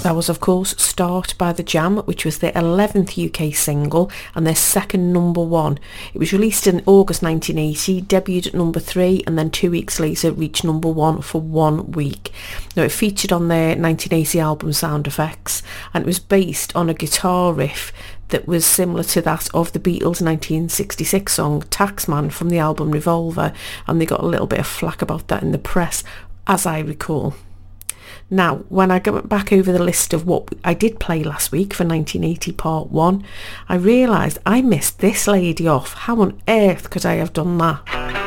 That was, of course, Start by The Jam, which was their 11th UK single and their second number one. It was released in August 1980, debuted at number 3, and then 2 weeks later reached number 1 for 1 week. Now, it featured on their 1980 album Sound Effects, and it was based on a guitar riff that was similar to that of the Beatles' 1966 song Taxman from the album Revolver, and they got a little bit of flack about that in the press, as I recall. Now, when I go back over the list of what I did play last week for 1980 Part 1, I realised I missed this lady off. How on earth could I have done that?